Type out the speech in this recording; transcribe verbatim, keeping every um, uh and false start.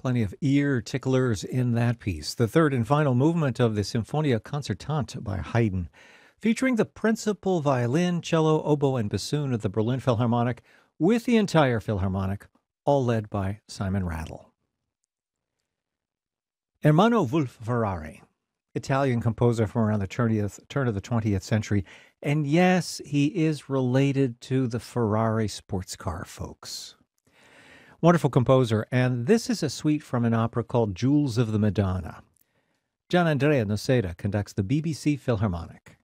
Plenty of ear ticklers in that piece. The third and final movement of the Sinfonia Concertante by Haydn, featuring the principal violin, cello, oboe, and bassoon of the Berlin Philharmonic, with the entire Philharmonic, all led by Simon Rattle. Ermanno Wolf-Ferrari, Italian composer from around the twentieth, turn of the twentieth century. And yes, he is related to the Ferrari sports car folks. Wonderful composer, and this is a suite from an opera called Jewels of the Madonna. Gianandrea Noceda conducts the B B C Philharmonic.